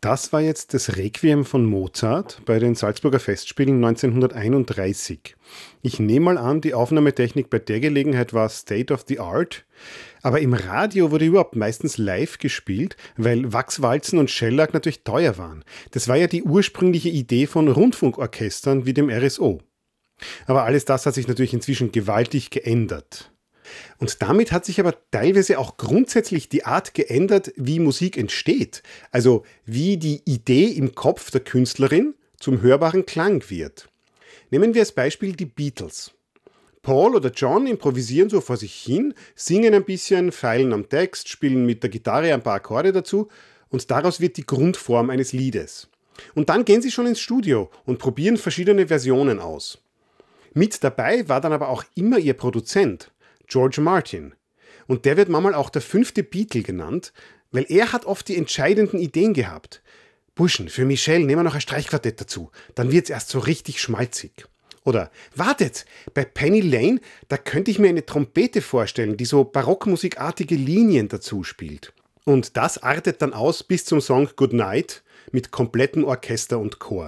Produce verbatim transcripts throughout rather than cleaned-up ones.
Das war jetzt das Requiem von Mozart bei den Salzburger Festspielen neunzehnhunderteinunddreißig. Ich nehme mal an, die Aufnahmetechnik bei der Gelegenheit war State of the Art, aber im Radio wurde überhaupt meistens live gespielt, weil Wachswalzen und Schellack natürlich teuer waren. Das war ja die ursprüngliche Idee von Rundfunkorchestern wie dem R S O. Aber alles das hat sich natürlich inzwischen gewaltig geändert. Und damit hat sich aber teilweise auch grundsätzlich die Art geändert, wie Musik entsteht. Also wie die Idee im Kopf der Künstlerin zum hörbaren Klang wird. Nehmen wir als Beispiel die Beatles. Paul oder John improvisieren so vor sich hin, singen ein bisschen, feilen am Text, spielen mit der Gitarre ein paar Akkorde dazu und daraus wird die Grundform eines Liedes. Und dann gehen sie schon ins Studio und probieren verschiedene Versionen aus. Mit dabei war dann aber auch immer ihr Produzent, George Martin. Und der wird manchmal auch der fünfte Beatle genannt, weil er hat oft die entscheidenden Ideen gehabt. Burschen, für Michelle nehmen wir noch ein Streichquartett dazu, dann wird's erst so richtig schmalzig. Oder, wartet, bei Penny Lane, da könnte ich mir eine Trompete vorstellen, die so barockmusikartige Linien dazu spielt. Und das artet dann aus bis zum Song Good Night mit komplettem Orchester und Chor.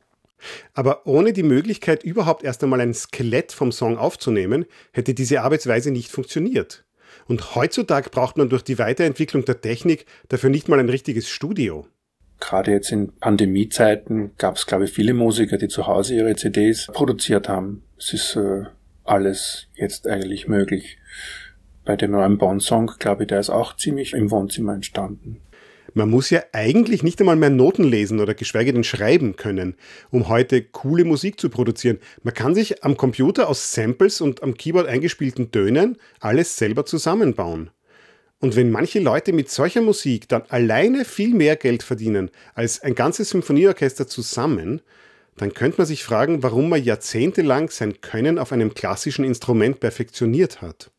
Aber ohne die Möglichkeit, überhaupt erst einmal ein Skelett vom Song aufzunehmen, hätte diese Arbeitsweise nicht funktioniert. Und heutzutage braucht man durch die Weiterentwicklung der Technik dafür nicht mal ein richtiges Studio. Gerade jetzt in Pandemiezeiten gab es, glaube ich, viele Musiker, die zu Hause ihre C Ds produziert haben. Es ist äh, alles jetzt eigentlich möglich. Bei dem neuen Bond-Song, glaube ich, der ist auch ziemlich im Wohnzimmer entstanden. Man muss ja eigentlich nicht einmal mehr Noten lesen oder geschweige denn schreiben können, um heute coole Musik zu produzieren. Man kann sich am Computer aus Samples und am Keyboard eingespielten Tönen alles selber zusammenbauen. Und wenn manche Leute mit solcher Musik dann alleine viel mehr Geld verdienen als ein ganzes Symphonieorchester zusammen, dann könnte man sich fragen, warum man jahrzehntelang sein Können auf einem klassischen Instrument perfektioniert hat.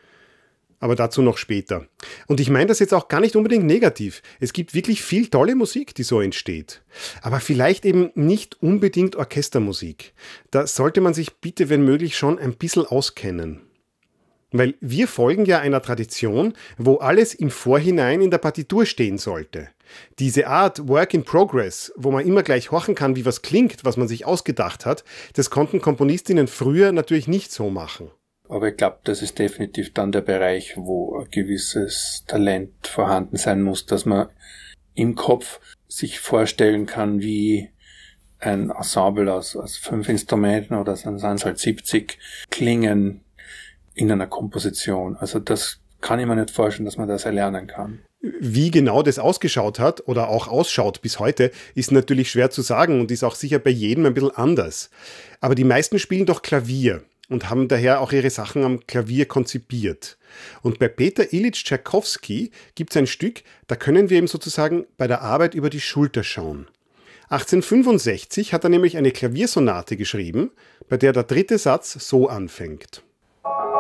Aber dazu noch später. Und ich meine das jetzt auch gar nicht unbedingt negativ. Es gibt wirklich viel tolle Musik, die so entsteht. Aber vielleicht eben nicht unbedingt Orchestermusik. Da sollte man sich bitte, wenn möglich, schon ein bisschen auskennen. Weil wir folgen ja einer Tradition, wo alles im Vorhinein in der Partitur stehen sollte. Diese Art Work in Progress, wo man immer gleich horchen kann, wie was klingt, was man sich ausgedacht hat, das konnten Komponistinnen früher natürlich nicht so machen. Aber ich glaube, das ist definitiv dann der Bereich, wo ein gewisses Talent vorhanden sein muss, dass man im Kopf sich vorstellen kann, wie ein Ensemble aus, aus fünf Instrumenten oder dann sind es halt siebzig klingen in einer Komposition. Also das kann ich mir nicht vorstellen, dass man das erlernen kann. Wie genau das ausgeschaut hat oder auch ausschaut bis heute, ist natürlich schwer zu sagen und ist auch sicher bei jedem ein bisschen anders. Aber die meisten spielen doch Klavier und haben daher auch ihre Sachen am Klavier konzipiert. Und bei Peter Ilyich Tschaikowski gibt es ein Stück, da können wir ihm sozusagen bei der Arbeit über die Schulter schauen. achtzehnhundertfünfundsechzig hat er nämlich eine Klaviersonate geschrieben, bei der der dritte Satz so anfängt.